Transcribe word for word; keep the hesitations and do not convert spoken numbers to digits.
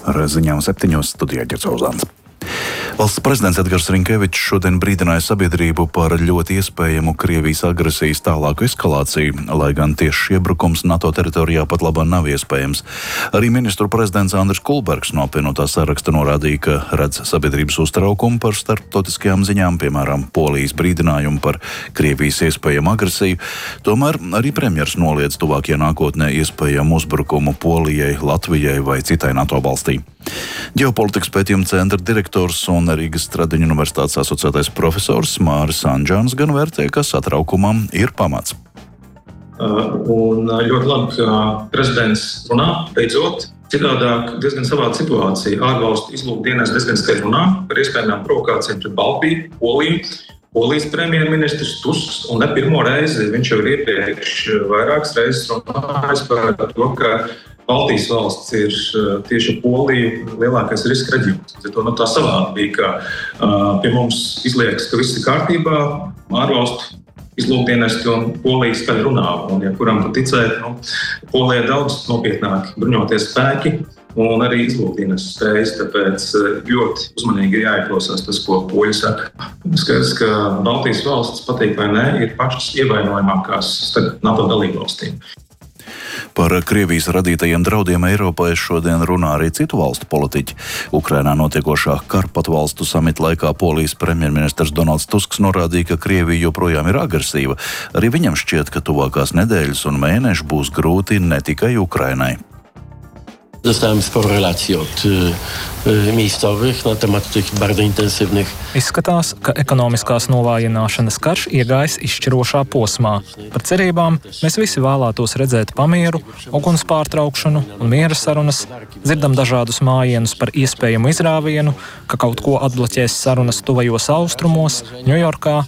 Ar ziņām septiņos studijā Ģercauzāns. Valsts prezidents Edgars Rinkevičs šodien brīdināja sabiedrību par ļoti iespējamu Krievijas agresijas tālāku eskalāciju, lai gan tieši iebrukums NATO teritorijā pat labā nav iespējams. Arī ministru prezidents Andris Kulbergs no apvienotā saraksta norādīja, ka redz sabiedrības uztraukumu par starptautiskajām ziņām, piemēram, Polijas brīdinājumu par Krievijas iespējamu agresiju. Tomēr arī premjers noliedz tuvākajā nākotnē iespējamu uzbrukumu Polijai, Latvijai vai citai NATO valstī. Ģeopolitikas pētījuma centra direktors un Rīgas Stradiņu universitātes asociētais profesors Māris Anģāns gan vērtē, ka satraukumam ir pamats. Un ļoti labi, ka prezidents runā, beidzot. Citādāk diezgan savāda situācija. Ārvalstu izlūkdienas diezgan skaļi runā par iespējamām provokācijām pret Baltiju, Poliju. Polijas premjerministrs Tusks, un ne pirmo reizi, viņš jau ir iepriekš vairākas reizes runājis par to, ka Baltijas valsts ir tieši Polija lielākais riska reģions. To no tā savādi bija, ka uh, pie mums izliekas, ka viss ir kārtībā, ārvalstu izlūkdienesti un Polija skaļi runā. Un, ja kuram tu ticēt, nu, Polijai daudz nopietnāki bruņoties spēki un arī izlūkdienas spējas, tāpēc ļoti uzmanīgi ir jāieklausās tas, ko poļi saka. Skaidrs, ka Baltijas valsts, patīk vai nē, ir pašas ievainojamākās starp NATO dalībvalstīm. Par Krievijas radītajiem draudiem Eiropai šodien runā arī citu valstu politiķi. Ukrainā notiekošā Karpatu valstu samita laikā Polijas premjerministrs Donalds Tusks norādīja, ka Krievija joprojām ir agresīva. Arī viņam šķiet, ka tuvākās nedēļas un mēneši būs grūti ne tikai Ukrainai. Dostałem sporo relacji od y, miejscowych na temat tych bardzo intensywnych. Izskatās, ka ekonomiskās novājināšanas karš iegājis izšķirošā posmā. Par cerībām mēs visi vēlētos redzēt pamieru, uguns pārtraukšanu un miera sarunas. Dzirdam dažādus mājienus par iespējamu izrāvienu, ka kaut ko atbloķēs sarunas tuvajos austrumos, Ņujorkā